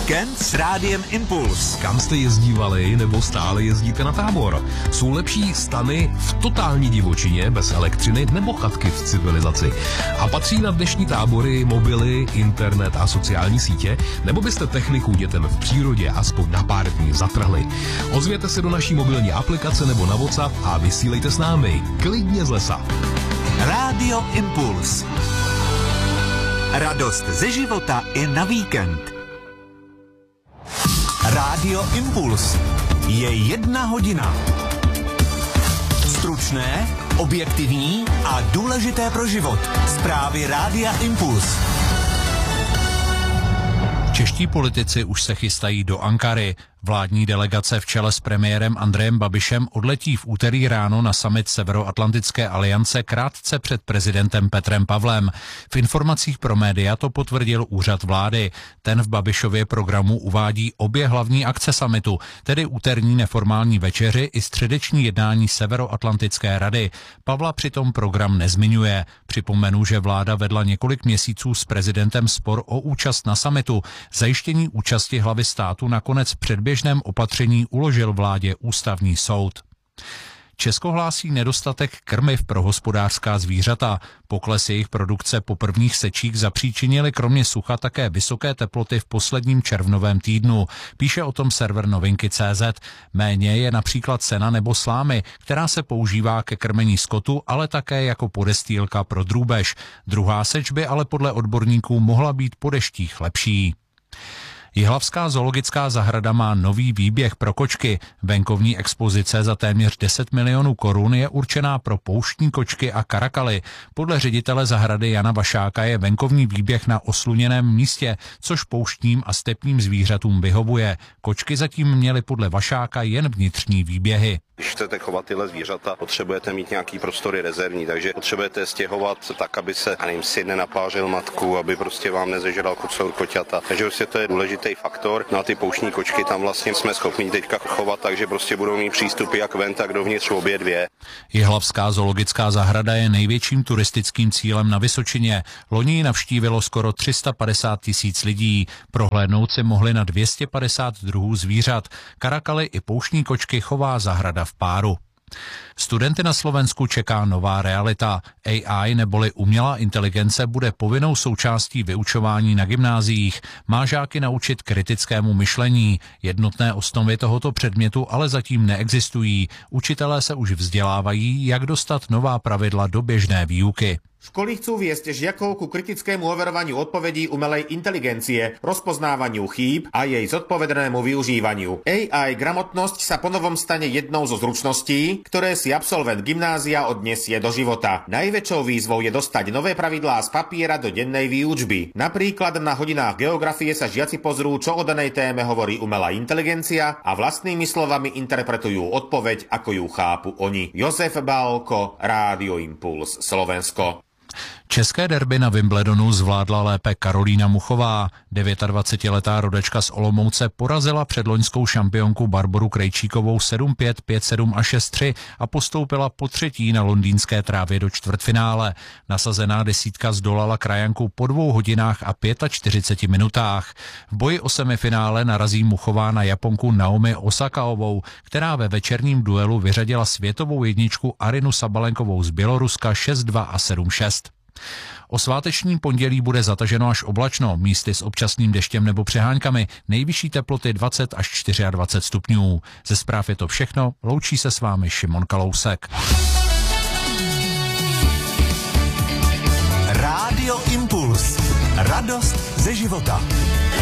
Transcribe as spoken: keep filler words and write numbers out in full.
Víkend s Rádiem Impuls. Kam jste jezdívali nebo stále jezdíte na tábor? Jsou lepší stany v totální divočině bez elektřiny nebo chatky v civilizaci? A patří na dnešní tábory mobily, internet a sociální sítě? Nebo byste techniku dětem v přírodě aspoň na pár dní zatrhli? Ozvěte se do naší mobilní aplikace nebo na WhatsApp a vysílejte s námi klidně z lesa. Rádio Impuls. Radost ze života i na víkend. Rádio Impuls. Je jedna hodina. Stručné, objektivní a důležité pro život. Zprávy Rádia Impuls. Čeští politici už se chystají do Ankary. Vládní delegace v čele s premiérem Andrejem Babišem odletí v úterý ráno na summit Severoatlantické aliance krátce před prezidentem Petrem Pavlem. V informacích pro média to potvrdil úřad vlády. Ten v Babišově programu uvádí obě hlavní akce summitu, tedy úterní neformální večeři i středeční jednání Severoatlantické rady. Pavla přitom program nezmiňuje. Připomenu, že vláda vedla několik měsíců s prezidentem spor o účast na summitu. Zajištění účasti hlavy státu nakonec předběžně běžném opatření uložil vládě ústavní soud. Česko hlásí nedostatek krmiv pro hospodářská zvířata. Pokles jejich produkce po prvních sečích zapříčinily kromě sucha také vysoké teploty v posledním červnovém týdnu. Píše o tom server novinky tečka cé zet. Méně je například sena nebo slámy, která se používá ke krmení skotu, ale také jako podestýlka pro drůbež. Druhá seč by ale podle odborníků mohla být po deštích lepší. Jihlavská zoologická zahrada má nový výběh pro kočky. Venkovní expozice za téměř deset milionů korun je určená pro pouštní kočky a karakaly. Podle ředitele zahrady Jana Vašáka je venkovní výběh na osluněném místě, což pouštním a stepním zvířatům vyhovuje. Kočky zatím měly podle Vašáka jen vnitřní výběhy. Když chcete chovat tyhle zvířata, potřebujete mít nějaký prostory rezervní, takže potřebujete stěhovat tak, aby se, a nevím, syn nenapářil matku, aby prostě vám nezežral kocour koťata. Takže prostě to je důležitý faktor. No a ty pouštní kočky tam vlastně jsme schopni teďka chovat, takže prostě budou mít přístupy jak ven, tak dovnitř obě dvě. Jihlavská zoologická zahrada je největším turistickým cílem na Vysočině. Loni ji navštívilo skoro tři sta padesát tisíc lidí. Prohlédnout si mohli na dvě stě padesát druhů zvířat. Karakaly i pouštní kočky chová zahrada v páru. Studenty na Slovensku čeká nová realita. A I neboli umělá inteligence bude povinnou součástí vyučování na gymnáziích. Má žáky naučit kritickému myšlení. Jednotné osnovy tohoto předmětu ale zatím neexistují. Učitelé se už vzdělávají, jak dostat nová pravidla do běžné výuky. Školy chcú viesť žiakov ku kritickému overovaniu odpovedí umelej inteligencie, rozpoznávaniu chýb a jej zodpovednému využívaniu. A I gramotnosť sa ponovom stane jednou zo zručností, ktoré si absolvent gymnázia odnesie do života. Najväčšou výzvou je dostať nové pravidlá z papiera do dennej výučby. Napríklad na hodinách geografie sa žiaci pozrú, čo o danej téme hovorí umelá inteligencia a vlastnými slovami interpretujú odpoveď, ako ju chápu oni. Jozef Bálko, Rádio Impuls, Slovensko. České derby na Wimbledonu zvládla lépe Karolína Muchová. dvacetidevětiletá rodačka z Olomouce porazila předloňskou šampionku Barboru Krejčíkovou sedm pět, pět sedm a šest tři a postoupila po třetí na londýnské trávě do čtvrtfinále. Nasazená desítka zdolala krajanku po dvou hodinách a čtyřiceti pěti minutách. V boji o semifinále narazí Muchová na Japonku Naomi Osakaovou, která ve večerním duelu vyřadila světovou jedničku Arinu Sabalenkovou z Běloruska šest dva a sedm šest. O sváteční pondělí bude zataženo až oblačno, místy s občasným deštěm nebo přeháňkami, nejvyšší teploty dvacet až dvacet čtyři stupňů. Ze zpráv je to všechno, loučí se s vámi Šimon Kalousek. Rádio Impuls. Radost ze života.